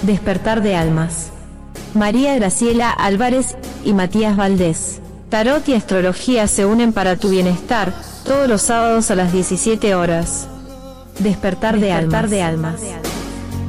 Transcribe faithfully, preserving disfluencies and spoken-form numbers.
Despertar de almas. María Graciela Álvarez y Matías Valdés. Tarot y astrología se unen para tu bienestar, todos los sábados a las diecisiete horas. Despertar de almas.